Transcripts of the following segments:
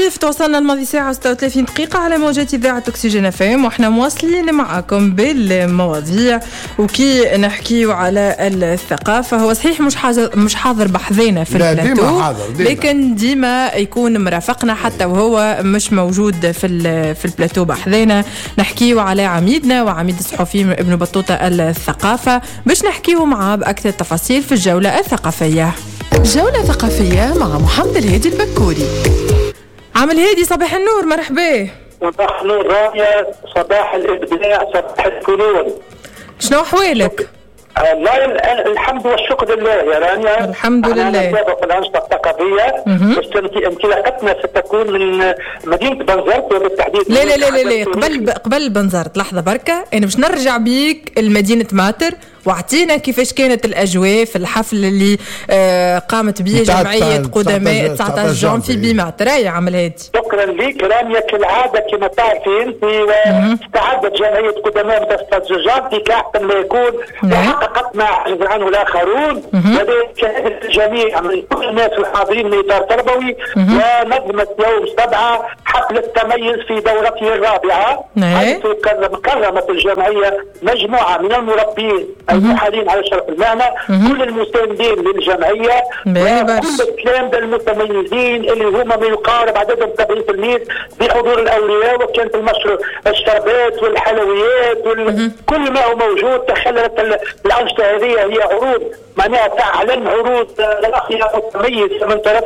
ضيف توصلنا الماضي ساعة 36 دقيقة على موجات إذاعة أكسجين FM، وإحنا مواصلين معكم بالمواضيع وكي نحكيو على الثقافة. هو صحيح مش حاضر بحذينا في البلاتو، لكن ديما يكون مرافقنا حتى وهو مش موجود في البلاتو بحذينا. نحكيو على عميدنا وعميد الصحفي ابن بطوطة الثقافة باش نحكيو معاه بأكثر التفاصيل في الجولة الثقافية. جولة ثقافية مع محمد الهادي البكوري. عامل هادي، صباح النور، مرحبا. صباح النور رانيا، صباح الإبداع، صباح الفنون. شنو أحوالك؟ الله الحمد والشكر لله يا رانيا. الحمد لله. نتابع في الأنشطة الثقافية. انطلاقتنا ستكون من مدينة بنزرت وبالتحديد. لا قبل بنزرت لحظة بركة، أنا باش نرجع بيك لمدينة ماتر واعطينا كيفاش كانت الأجواء في الحفل اللي قامت به جمعية قدماء 19 جانفي بماتر. يا عمل هادي. شكرا لك رانيا، كالعادة كما تعرفي انت استعدت جمعية قدماء 19 جانفي كأحسن ما يكون وحققت ما عجز عنه الآخرون، وذلك الجميع من كل الناس الحاضرين من إطار تربوي. ونظمت يوم 7 حفل التميز في دورته الرابعة، حيث كرمت الجمعية مجموعة من المربين المحالين على شرف المهنة، كل المساندين للجمعية وكل الكلام المتميزين اللي هما ما يقارب عددهم 70 تلميذ بحضور الأولياء. وكانت المشروع الشربات والحلويات كل ما هو موجود. تخللت الأنشطة هذه هي عروض معناها تعلن، عروض راقية متميز من طرف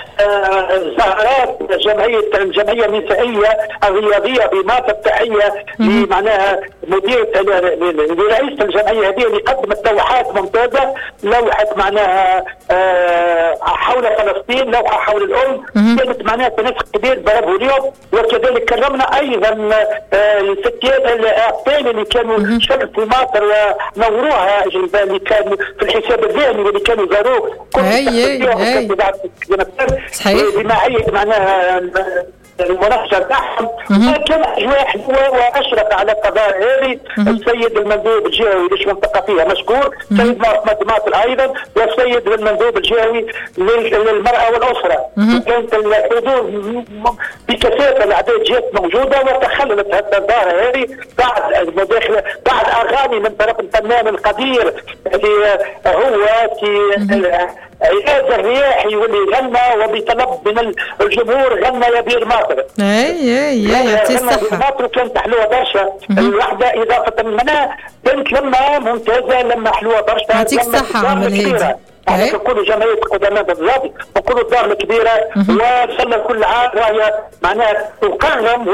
زهرات الجمعية النسائية الرياضية بماتر. تحية لمعناها مدير لرئيس الجمعية هذه اللي قدمت لوحات ممتازة، لوحة معناها حول فلسطين، لوحة حول الأم، كانت معناها تنسق كبير برافو اليوم. وكذلك كرمنا أيضا الفتيات الثاني اللي كانوا شرفوا ماتر ونوروها اللي كانوا في الحساب الذهني واللي كانوا زاروه كل جماعية معناها المناقشه تاعهم. كان اجواء حلوه واشرف على القضايا هذه السيد المندوب الجهوي للشؤون الثقافيه مشكور، السيد ماطل ايضا، والسيد المندوب الجهوي للمراه والاسره. كانت الحضور بكثافه الاعداد جات موجوده، وتخللت الدار هذه بعد المداخله بعد اغاني من طرف الفنان القدير اللي هو في عياد الرياحي واللي غنى وبطلب من الجمهور غنى يا بير ماطر. يعطي الصحة. ماطر كانت حلوة برشا. الوحدة إضافة منها كانت لما ممتازة، لما حلوة برشا. يعطيك الصحة عمل هادي. نقولوا جمعية قدماء بالضبط، نقولوا الدار الكبيرة، وإن شاء الله كل عام راهي معناها تكرم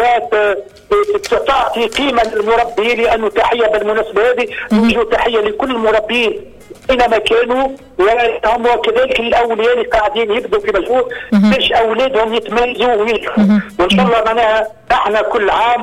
وتعطي قيمة للمربي. لأنه تحية بالمناسبة هذه، نوجه تحية لكل المربين اينما كانوا، وهم وكذلك الاولياء اللي قاعدين يبدوا في مجهود باش اولادهم يتميزوا وينجحوا. وان شاء الله معناها احنا كل عام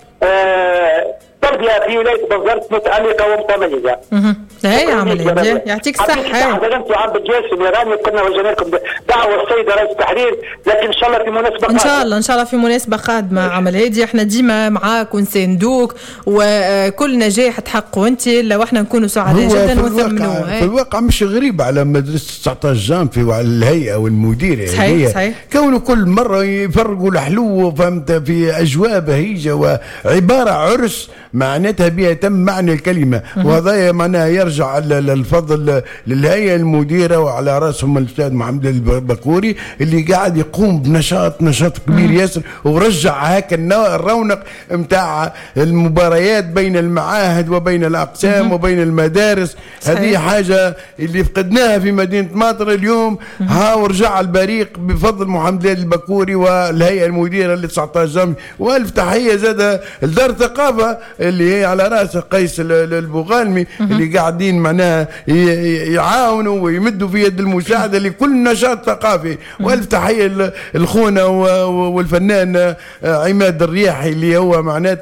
تربيه في ولايه بنزرت متعلقه ومتميزه. هاي عمل يعطيك الصحة. انتم عم بتجاسم يا راني، كنا وجهنا لكم دعوه السيده رئيس التحرير، لكن ان شاء الله في مناسبه قادمه. ان شاء الله في مناسبه قادمه عمل هادي. احنا ديما معاك ونساندوك، وكل نجاح تحققوا انت لو احنا نكونوا سعداء جدا ونثمنوه. في الواقع مش غريب على مدرسه 19 جانفي وعلى الهيئه والمديره. صحيح. كونه كل مره يفرقوا الحلو، فهمت، في اجواء بهيجه وعباره عرس معناتها بها تم معنى الكلمه. وهذا معناها يرجع الفضل للهيئه المديره وعلى راسهم الاستاذ محمد البكوري اللي قاعد يقوم بنشاط كبير ياسر، ورجع هكا الرونق نتاع المباريات بين المعاهد وبين الاقسام وبين المدارس. هذه حاجه اللي فقدناها في مدينه ماطر اليوم. ورجع البريق بفضل محمد البكوري والهيئه المديره ل 19 جانفي. والف تحيه زاد لدار الثقافه اللي هي على راس قيس البوغالمي اللي قاعدين معناها يعاونوا ويمدوا في يد المساعده لكل نشاط ثقافي. والف تحيه الخونه والفنان عماد الرياحي اللي هو معناتها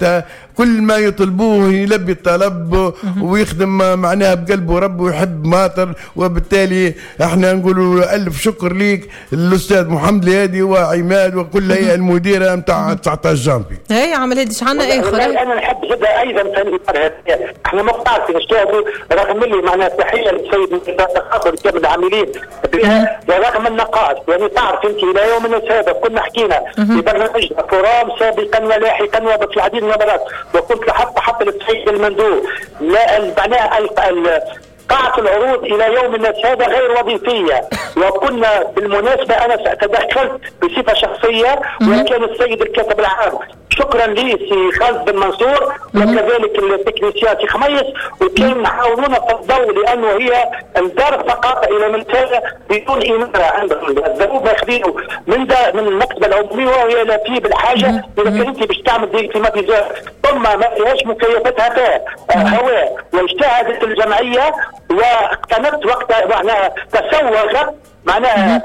كل ما يطلبوه يلبي الطلب ويخدم معناها بقلبه رب ويحب ماطر. وبالتالي احنا نقول ألف شكر ليك الأستاذ محمد الهادي وعماد وكل هي المديرة متاع 19 جانفي. هي عمل هادي شحالنا اخر. انا نحب زادة ايضا في الاطار هذا احنا مقطعين نشتغلوا رغم اللي معناها تحيه للسيد التقاطر كامل العاملين بها ورغم النقاص. يعني تعرف انت الى يومنا هذا كنا حكينا في برنامجنا فورام سابقا ولاحقا وفي العديد من المرات وكنت حتى للسيد المندوب لا معناها قاعة العروض إلى يومنا هذا غير وظيفية. وكنا بالمناسبة أنا تدخلت بصفة شخصية وكان السيد الكاتب العام شكرا لي سي خالد بن منصور وكذلك التكنيسيان سي خميس وكان حاولونا في الضوء لأنه هي الدار الثقافة إلى منتهى بدون إمارة عندهم الذنوب ماخذينه من المكتبة العمومية وهي لا فيه بالحاجة إذا كنت باش تعمل دي كليماتيزور ثم ما فيهاش مكيفات هواء. واجتهدت الجمعية واقتنت وقتها معناها تسوغت معناها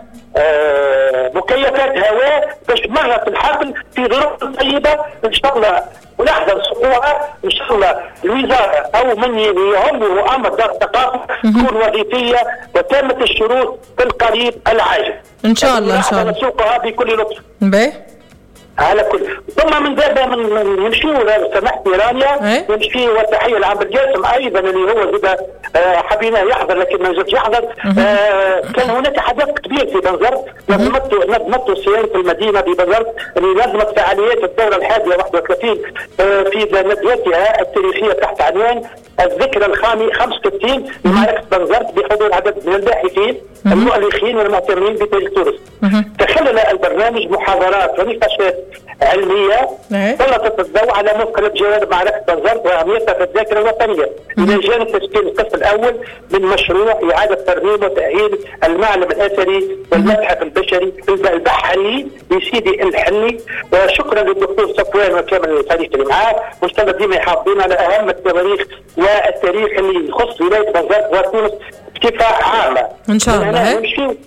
مكيفات هواء باش مرت الحفل في ظروف طيبه ان شاء الله ولحظه نسقوها ان شاء الله الوزاره او من يهمه امر دار الثقافه تكون وظيفيه وتامه الشروط في القريب العاجل ان شاء الله. ان شاء الله نسوقها بكل لطف. على كل ثم من ذا نمشيو لو سمحتي رانيا نمشي والتحيه لعبد الجاسم ايضا اللي هو زاد حبيناه يحضر لكن ما جاش يحضر. كان هناك حدث كبير في بنزرت نظمته صيانه المدينه ببنزرت اللي نظمت فعاليات الدوره الحادية 31 في ندوتها التاريخيه تحت عنوان الذكرى 65 لمعركه بنزرت بحضور عدد من الباحثين المؤرخين والمهتمين بتاريخ تونس. تخلل البرنامج محاضرات ونقاشات علميه سلطت الضوء على مفردة جوانب معركه بنزرت واهميتها في الذاكره الوطنيه الى جانب تشكيل القسم الاول من مشروع اعاده ترميم وتاهيل المعلم الاثري والمتحف البشري البحري لسيدي الحني. وشكرا للدكتور صفوان وكامل الفريق اللي معاه وان شاء الله ديما يحافظون على اهم التواريخ والتاريخ اللي يخص ولايه بنزرت وتونس بصفه عامه. ان شاء الله.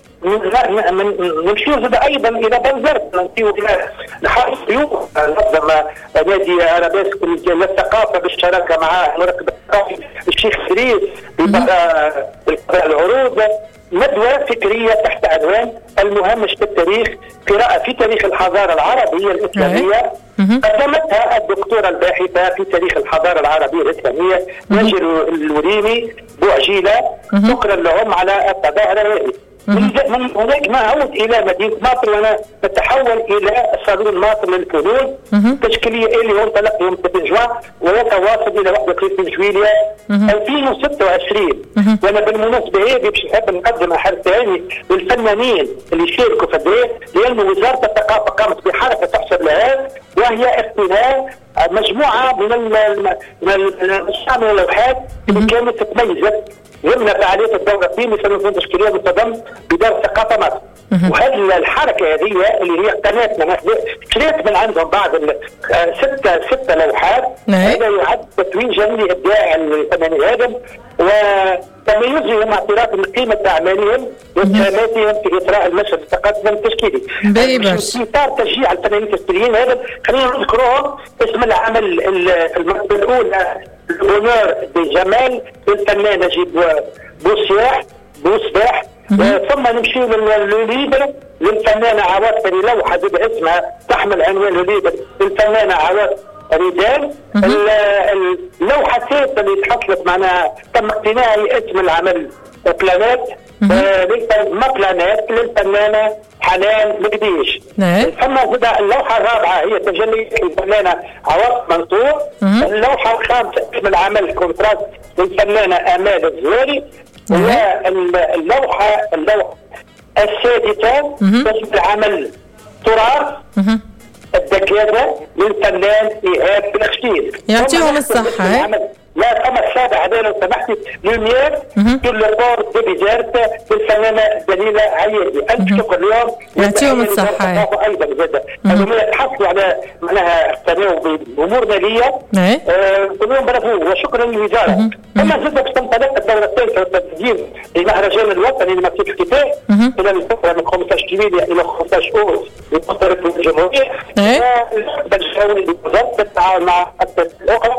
نمشيو ايضا الى بنزرت نمشيو الى نحاول نظم نادي ارابيسك للثقافه بالشراكه مع المراقب الثقافي الشيخ فريد بالقضاء العروض ندوه فكريه تحت عنوان المهمش في التاريخ قراءه في تاريخ الحضاره العربيه الاسلاميه قدمتها الدكتورة الباحثة في تاريخ الحضارة العربية الإسلامية ناجر الوريمي بوعجيلة. شكرا لهم على التظاهرة هذه. من هناك نعود إلى مدينة ماطر ونتحول إلى صالون ماطر للفنون تشكيلية اللي انطلق يوم 30 جوان ويتواصل إلى 31 جويلية 2026. وأنا بالمناسبة هذه باش نحب نقدم حرف ثاني للفنانين اللي شاركوا في هذا لأن وزارة الثقافة قامت بحركة تحسب لها وهي اختلاف مجموعة من اللوحات اللي كانت تتميزت ضمن فعاليات الدورة الثانية سنة تشكيلية منتظم بدار الثقافة مصر. وهذه الحركة هذه اللي هي قناتنا شريت من عندهم بعض ستة لوحات. هذا يعد تكوين جميل إبداع الفنانين هذا وتميزهم اعتراف بقيمة أعمالهم وسهاماتهم في إطراء المشهد الثقافي التشكيلي. في إطار تشجيع الفنانين التشكيليين هذا خلينا نذكرهم اسم العمل المرتبة الأولى الأونور دي جمال للفنان نجيب بوصباح. ثم نمشي للليبر للفنانة عواف لوحة اسمها تحمل عنوان لليبر للفنانة عواف ريدان. اللوحة الثالثة اللي تحصلت معناها تم اقتناء اسم العمل بلانات ما بلانات للفنانة حنان مقديش. ثم اللوحة الرابعة هي تجلي الفنانة عواف منصور. اللوحة الخامسة اسم العمل كونتراست للفنانة آمال الزواري. واللوحة السادسة اسم العمل تراث الدكاترة للفنان إيهاب بلخشتين. يعطيهم الصحة. لا كما السابع هذا لو سمحتي لوميير في البور دي بيزيرت بالفنانه دليله عيادي. الف شكر اليوم يعطيهم الصحه. ايضا زاد اليوم تحصلوا على معناها اقتناوا بامور ماليه كلهم بلغوا وشكرا للوزاره. ثم زاد باش تنطلق الدوره الثالثه والتسجيل للمهرجان الوطني لمكتبه الكتاب خلال الفتره من 15 جويلية الى 15 اوغست بمختلف الجمهوريه. بالشاوري بالوزاره بالتعاون مع الاخرى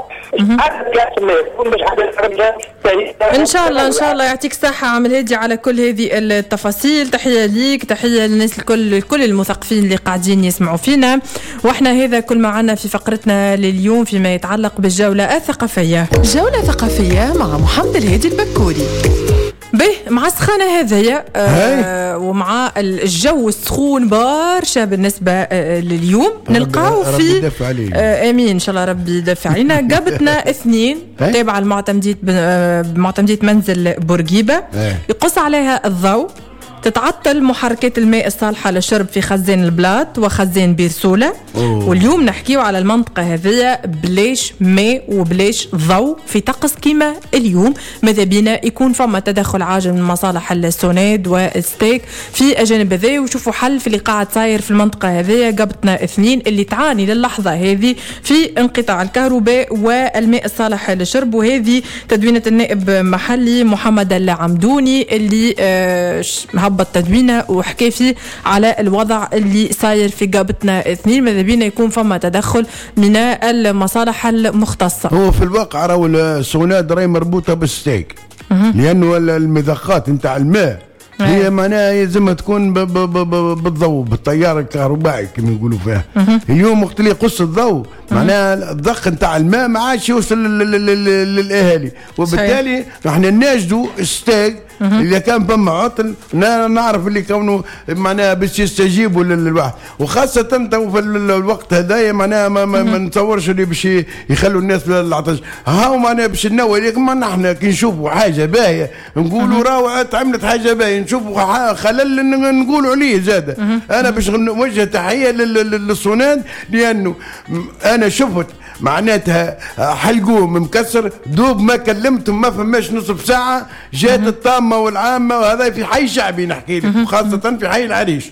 ان شاء الله ان شاء الله. يعطيك الصحه عامل هادي على كل هذه التفاصيل. تحيه ليك، تحيه للناس الكل المثقفين اللي قاعدين يسمعوا فينا. واحنا هذا كل ما عنا في فقرتنا لليوم فيما يتعلق بالجوله الثقافيه. جوله ثقافيه مع محمد الهادي البكوري. به مع السخانه هذيا ومع الجو السخون برشا بالنسبه لليوم نلقاو في امين ان شاء الله ربي يدفع علينا. قابتنا اثنين تابعه لمعتمديه منزل بورقيبه يقص عليها الضوء. تتعطل محركات الماء الصالحة للشرب في خزان البلاط وخزان بيرسولة. واليوم نحكيو على المنطقة هذه بلاش ماء وبلاش ضوء في طقس كيما اليوم. ماذا بينا يكون فما تدخل عاجل من مصالح السوناد والستيك في أجانب هذه وشوفوا حل في اللي قاعد صاير في المنطقة هذه. قابتنا اثنين اللي تعاني للحظة هذه في انقطاع الكهرباء والماء الصالح للشرب. وهذه تدوينة النائب محلي محمد العمدوني اللي هبط تدوينه وحكي فيه على الوضع اللي صاير في قابتنا اثنين. ماذا بينا يكون فما تدخل من المصالح المختصة. هو في الواقع راهو السوناد راهي مربوطة بالستيك لأنه المذاقات نتاع الماء هي معناها يلزم تكون بالضوء بالتيار الكهربائي كما نقولوا فيها. اليوم وقت اللي يقص الضوء معناها الضخ نتاع الماء ما عادش يوصل للاهالي وبالتالي احنا ناجدوا الستيك اذا كان فما عطل نعرف اللي كونه معناها باش يستجيبوا للواحد وخاصه تو في الوقت هذايا معناها ما نتصورش اللي باش يخلوا الناس بالعطش. هاو معناها باش ننوي لكن نحن كي نشوفوا حاجه باهيه نقولوا راهو عملت حاجه باهيه نشوفوا خلل نقولوا عليه زاد. انا باش نوجه تحيه للصوناد لانه انا شفت معناتها حلقوم مكسر دوب ما كلمتهم ما فماش نصف ساعه جات الطامه والعامه وهذا في حي شعبي نحكي لك وخاصه في حي العريش.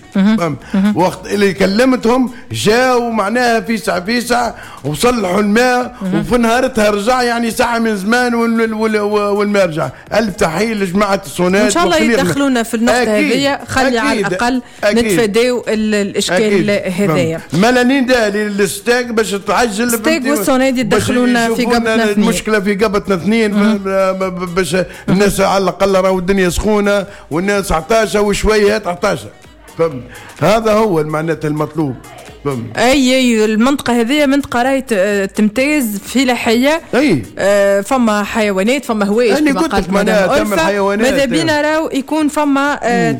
وقت اللي كلمتهم جاوا معناها في ساعه وصلحوا الماء وفي نهارتها رجع يعني ساعه من زمان والماء رجع. الف تحيه لجماعه الصونات ان شاء الله يدخلونا في النقطه هذه. خلي على الاقل نتفاداو الاشكال هذايا. ملانين دا للستيك باش تعجل والصوناد يدخلونا في قبتنا اثنين. المشكله في قبتنا اثنين باش الناس على الاقل راهو الدنيا سخونه والناس عطاشه وشويه عطاشه. فهمت؟ هذا هو معناته المطلوب. اي المنطقه هذه منطقه راهي تمتاز في لحيه. فما حيوانات فما هوايش كما قلت ماذا بينا راهو يكون فما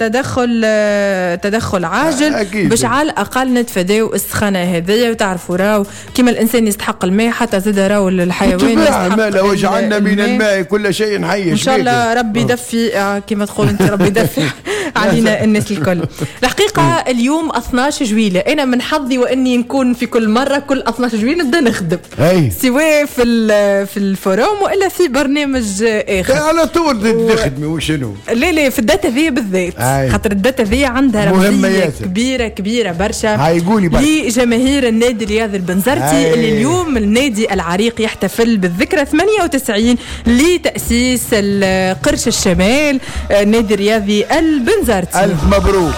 تدخل عاجل باش على الاقل نتفاداو السخانه هذه. وتعرفوا راهو كما الانسان يستحق الماء حتى زاد راهو الحيوان يستحق. وجعلنا من الماء كل شيء حي. ان شاء الله ربي يدفي كما تقول انت ربي يدفي علينا الناس الكل. الحقيقه اليوم 12 جويلة انا من حظي واني نكون في كل مره كل 12 جويلة نبدا نخدم سواء في الفوروم والا في برنامج اخر. على طول تخدمي وشنو؟ لا في الداتا ذي بالذات خاطر الداتا ذي عندها رمزيه كبيره برشا لجماهير النادي الرياضي البنزرتي اللي اليوم النادي العريق يحتفل بالذكرى 98 لتاسيس قرش الشمال النادي الرياضي البنزرتي. الف مبروك.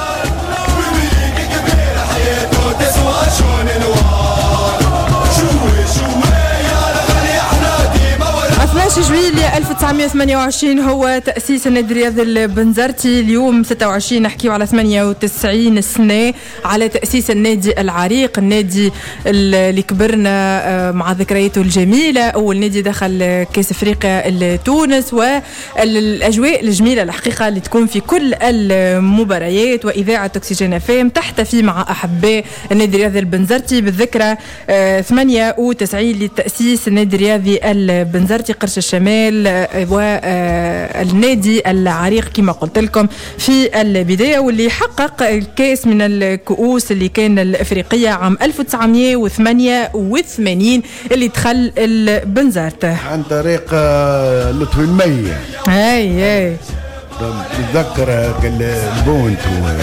12 جويلية 1928 هو تأسيس النادي الرياضي البنزرتي. اليوم 26 نحكيو على 98 سنة على تأسيس النادي العريق. النادي اللي كبرنا مع ذكرياته الجميلة. أول نادي دخل كأس أفريقيا لتونس والأجواء الجميلة الحقيقة اللي تكون في كل المباريات. وإذاعة أكسجين FM تحتفي مع أحباء النادي الرياضي البنزرتي بالذكرى 98 لتأسيس النادي الرياضي البنزرتي قرش الشمال والنادي العريق كما قلت لكم في البداية، واللي حقق الكاس من الكؤوس اللي كان الأفريقية عام 1988 اللي دخل البنزرت عن طريق لطفي المي. اي تتذكر البونت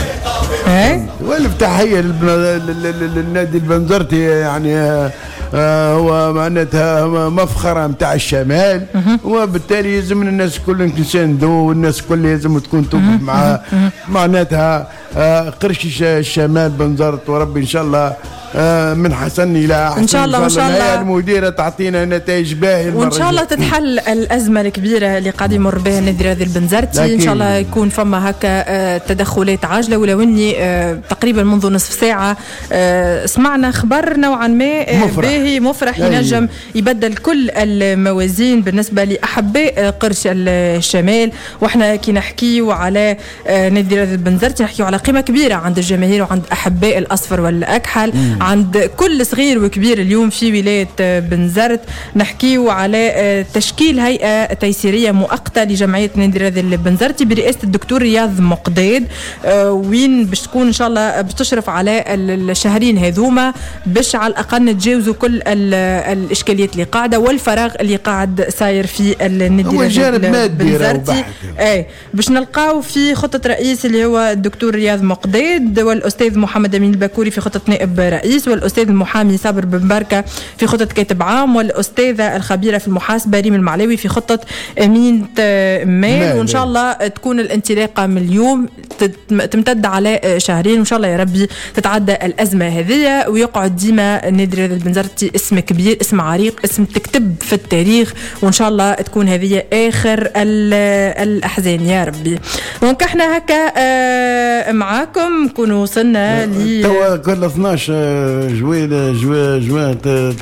والف تحية للنادي البنزرتي، يعني هو معناتها مفخرة متاع الشمال، وبالتالي يلزم الناس كل تساندو والناس كل لازم تكون توقف مع معناتها قرش الشمال بنزرت، وربي ان شاء الله من حسن الى احسن. ان شاء الله المديره تعطينا نتائج باهيه، وان شاء الله تتحل الازمه الكبيره اللي قاعد يمر بها النادي هذا البنزرتي. ان شاء الله يكون فما هكا تدخلات عاجله، ولو اني تقريبا منذ نصف ساعه سمعنا خبر نوعا ما باهي مفرح ينجم يبدل كل الموازين بالنسبه لاحباء قرش الشمال. واحنا كي نحكيو على نادي هذا البنزرتي نحكيو على قيمه كبيره عند الجماهير وعند احباء الاصفر والاكحل، عند كل صغير وكبير اليوم في ولاية بنزرت. نحكيو على تشكيل هيئة تيسيرية مؤقتة لجمعية نادي هذا البنزرتي برئاسة الدكتور رياض مقداد، وين باش تكون إن شاء الله باش تشرف على الشهرين هذوما باش على الأقل نتجاوزوا كل الإشكاليات اللي قاعدة والفراغ اللي قاعد صاير في النادي هذا البنزرتي. باش نلقاو في خطة رئيس اللي هو الدكتور رياض مقداد، والأستاذ محمد أمين البكوري في خطة نائب رئيس، والأستاذ المحامي صابر بن بركة في خطة كاتب عام، والأستاذة الخبيرة في المحاسبة ريم المعلاوي في خطة أمينة مال. وإن شاء الله تكون الانطلاقة من اليوم تمتد على شهرين، وإن شاء الله يا ربي تتعدى الأزمة هذه ويقعد ديما نادي هذا البنزرتي اسم كبير، اسم عريق، اسم تكتب في التاريخ، وإن شاء الله تكون هذه آخر الأحزان يا ربي. دونك احنا هكا معاكم نكونوا وصلنا كل 12 جوان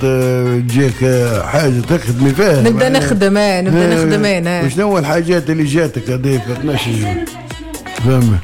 تجيك حاجه تخدمي فيها، نبدا نخدم وشنو الحاجات اللي جاتك هذيك 12 جوان فاهمه؟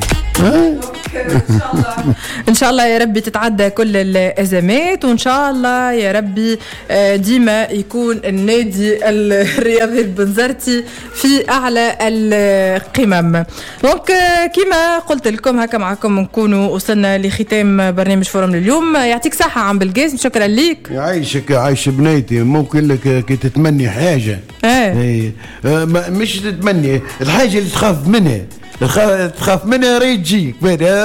ان شاء الله يا ربي تتعدى كل الازمات، وان شاء الله يا ربي ديما يكون النادي الرياضي البنزرتي في اعلى القمم. دونك كما قلت لكم هكا معكم نكونوا وصلنا لختام برنامج فورم لليوم. يعطيك صحه عم بالجاز، شكرا ليك. يعيشك عايش بنيتي. ممكن لك كي تتمني حاجه مش تتمني الحاجه اللي تخاف منها، تخاف منها راهي تجيك.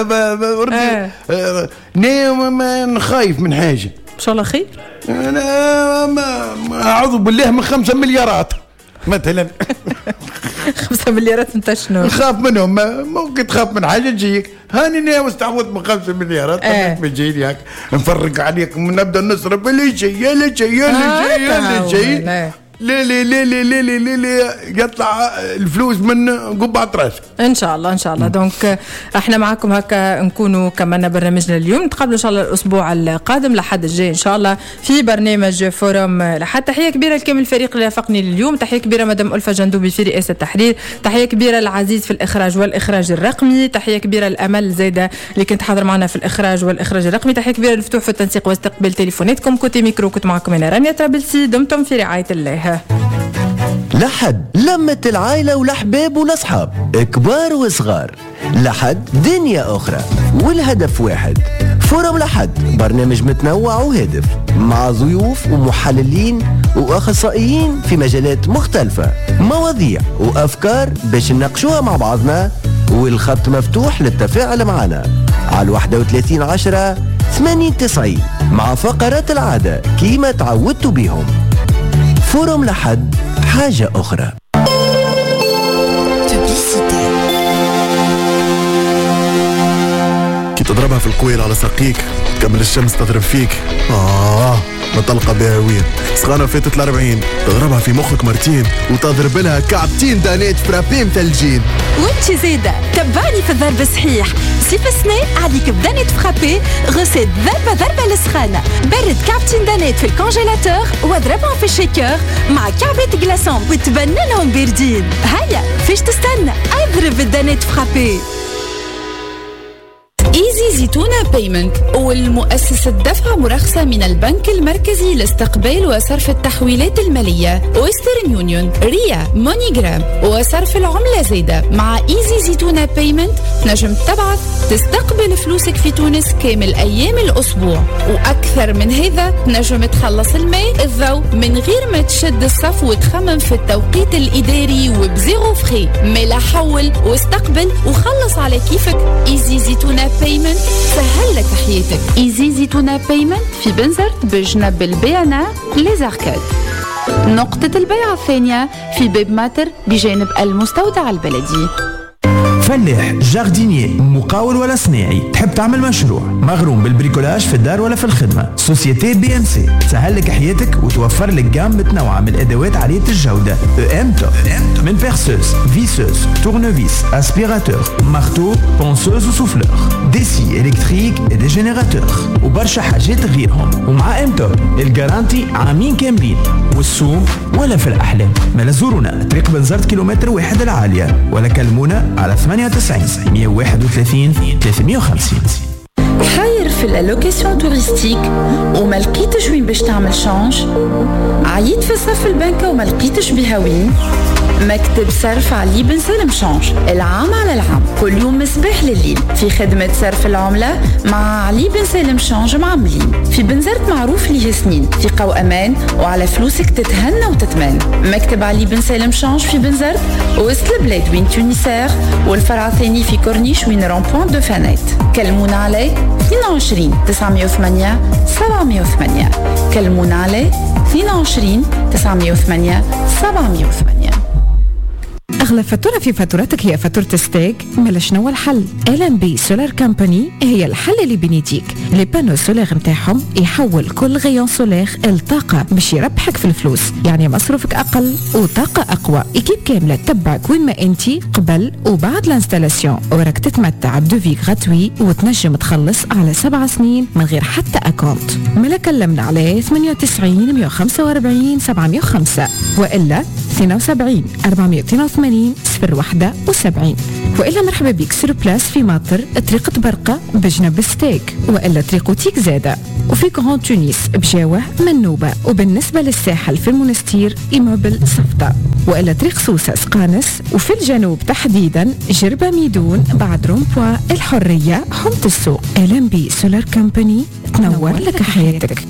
انا خايف من حاجه ان شاء الله خير. انا اعوذ بالله من 5 مليارات مثلا. 5 مليارات انت شنو نخاف منهم؟ ممكن تخاف من حاجه تجيك. هاني انا مستعوذ من 5 مليارات بتجيني هيك نفرق عليك ونبدا نصرف اللي شيء اللي شيء اللي شيء ليه ليه ليه ليه ليه ليه ليه يطلع الفلوس من قبعة راسك ان شاء الله ان شاء الله. دونك احنا معاكم هكا نكونوا كملنا برنامجنا اليوم. نتقابلوا ان شاء الله الاسبوع القادم لحد الجاي ان شاء الله في برنامج فورم لحد. تحيه كبيره لكامل الفريق اللي رافقني اليوم. تحيه كبيره مدام ألفة جندوبي في رئاسه التحرير. تحيه كبيره العزيز في الاخراج والاخراج الرقمي. تحيه كبيره الامل زايده اللي كنت حاضر معنا في الاخراج والاخراج الرقمي. تحيه كبيره للفتوح في التنسيق واستقبال تليفوناتكم. كوتي ميكرو كنت معكم انا رانيا طرابلسي. دمتم في رعايه الله. لحد لمة العائلة والأحباب والأصحاب كبار وصغار. لحد دنيا أخرى والهدف واحد. فورم لحد برنامج متنوع وهادف مع ضيوف ومحللين وأخصائيين في مجالات مختلفة، مواضيع وأفكار باش نناقشوها مع بعضنا، والخط مفتوح للتفاعل معنا على 3110-80-90 مع فقرات العادة كيما تعودتوا بيهم. فورم لحد حاجة أخرى. كي تضربها في القويل على ساقيك تكمل الشمس تضرب فيك مطلقة بهوية سخانة فاتت 40 تضربها في مخك مرتين وتضرب لها كعبتين دانات فرابين ثلجين. وانت زيدة تبعني في الضرب صحيح. صيف السنة عليك بدانات فرابي غسيت ضربة للسخانة. برد كعبتين دانات في الكونجيلاتور واضربهم في الشيكر مع كعبات جلاسون وتبننهم باردين. هيا فيش تستنى اضرب الدانات فرابي. ايزي زيتونة بيمنت، والمؤسسة دفع مرخصة من البنك المركزي لاستقبال وصرف التحويلات المالية ويسترن يونيون، ريا، مونيجرام وصرف العملة زايدة. مع ايزي زيتونة بيمنت نجم تبعث تستقبل فلوسك في تونس كامل أيام الأسبوع، وأكثر من هذا نجم تخلص الماء الضوء من غير ما تشد الصف وتخمم في التوقيت الإداري وبزيرو فخي. ملا حول واستقبل وخلص على كيفك. ايزي زيتونة بيمنت سهل لك حياتك. ايزي زيتونة بيمنت في بنزرت بجنب البيانا ليزاركاد. نقطة البيع الثانية في باب ماتر بجانب المستودع البلدي. فلاح، جاردينيي، مقاول ولا صناعي، تحب تعمل مشروع مغروم بالبريكولاج في الدار ولا في الخدمة، سوسيتي بي ام سي تسهل لك حياتك وتوفر لك جام متنوعة من الأدوات عالية الجودة. ام توب من بيرسوس، فيسوس، تورنوفيس، اسبيراتور، مارتو، بونسوز وسوفلور، ديسي الكتريك ودي جينيراتور وبرشا حاجات غيرهم. ومع ام توب الجارانتي عامين كاملين، والسوم ولا في الأحلام. ما زورونا طريق بنزرت كيلومتر واحد العالية، ولا كلمونا على 98 131 350. حاير في اللوكاسيون توريستيك وما لقيتش وين باش تعمل شانج؟ عييت في صف البنكة وما لقيتش بها وين؟ مكتب صرف علي بن سالم شانج، العام على العام، كل يوم مصباح لليل في خدمة صرف العملة مع علي بن سالم شانج معملين. في بنزرت معروف ليه سنين، ثقة وأمان، وعلى فلوسك تتهنى وتتمن. مكتب علي بن سالم شانج في بنزرت وسط البلاد وين تونسير، والفرع الثاني في كورنيش وين رامبوان دو فانيت. كلمونا عليه 22 908 708. كلمونا عليه 22 908 708. أغلى فاتورة في فاتورتك هي فاتورة ستيك؟ مالا شنو الحل؟ LNB سولار كامباني هي الحل اللي بنيتيك. لي بانو سولار متاعهم يحول كل غيون سولار الطاقة باش يربحك في الفلوس، يعني مصروفك أقل وطاقة أقوى. إكيب كاملة تتبعك وين ما أنتي قبل وبعد الانستالاسيون، وراك تتمتع بدوفي غراتوي وتنجم تخلص على 7 سنين من غير حتى أكونت. مالا كلمنا على 98 145 705 وإلا 72 482 071، وإلا مرحبا بك سور بلاس في ماطر طريق برقة بجنب ستيك، وإلا طريق تيك زادة، وفي كرون تونس بجاوه منوبة، وبالنسبة للساحل في المنستير إيموبل صفدة، وإلا طريق سوسة سقانس، وفي الجنوب تحديدا جربة ميدون بعد رومبوا الحرية حمت السوق. LNB سولار كامباني تنور لك حياتك.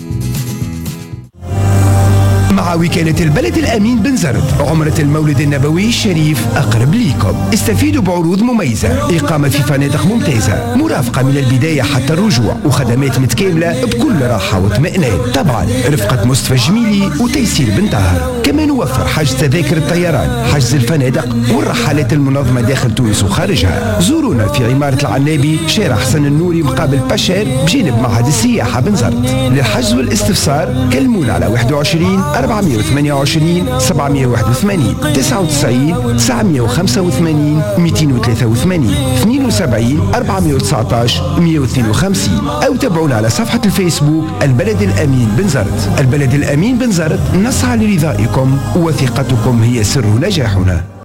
مع وكالة البلد الأمين بنزرت عمرة المولد النبوي الشريف أقرب ليكم. استفيدوا بعروض مميزة، إقامة في فنادق ممتازة، مرافقة من البداية حتى الرجوع، وخدمات متكاملة بكل راحة واطمئنان، طبعا رفقة مصطفى جميلي وتيسير بن طاهر. كما نوفر حجز تذاكر الطيران، حجز الفنادق والرحلات المنظمة داخل تونس وخارجها. زورونا في عمارة العنابي شارع حسن النوري مقابل باشير بجانب معهد السياحة بنزرت. للحجز والاستفسار كلمونا على 21 428 781 99 985 283 72 419 152، أو تابعونا على صفحة الفيسبوك البلد الأمين بنزرت. البلد الأمين بنزرت نسعى لرضائكم وثقتكم هي سر نجاحنا.